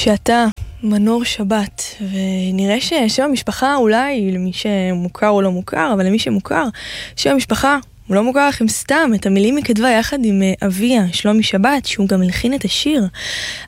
שאתה מנור שבת, ונראה ששם המשפחה אולי למי שמוכר או לא מוכר, אבל למי שמוכר, שם המשפחה הוא לא מוכר לכם סתם. את המילים היא כתבה יחד עם אביה, שלומי שבת, שהוא גם הלחין את השיר.